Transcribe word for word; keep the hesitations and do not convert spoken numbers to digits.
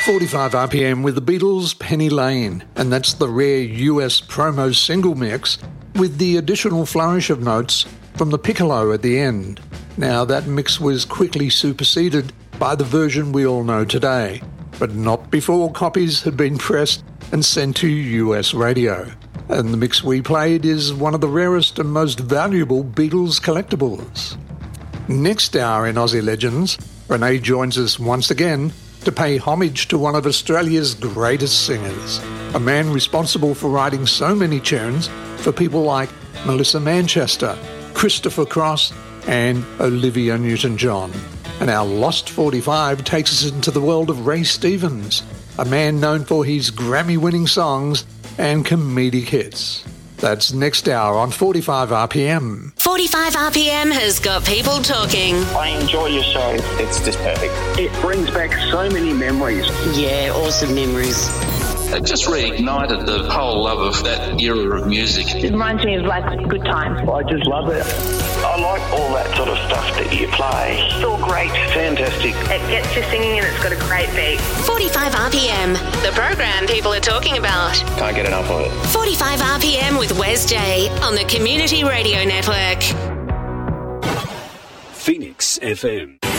forty-five R P M with the Beatles' Penny Lane, and that's the rare U S promo single mix with the additional flourish of notes from the piccolo at the end. Now, that mix was quickly superseded by the version we all know today, but not before copies had been pressed and sent to U S radio. And the mix we played is one of the rarest and most valuable Beatles collectibles. Next hour in Aussie Legends, Renee joins us once again to pay homage to one of Australia's greatest singers, a man responsible for writing so many tunes for people like Melissa Manchester, Christopher Cross and Olivia Newton-John. And our Lost forty-five takes us into the world of Ray Stevens, a man known for his Grammy-winning songs and comedic hits. That's next hour on forty-five R P M. forty-five R P M has got people talking. I enjoy your show. It's just perfect. It brings back so many memories. Yeah, awesome memories. It just reignited the whole love of that era of music. It reminds me of like good times. I just love it. I like all that sort of stuff that you play. It's all great. Fantastic. It gets you singing and it's got a great beat. forty-five R P M, the program people are talking about. Can't get enough of it. forty-five R P M with Wes J on the Community Radio Network. Phoenix F M.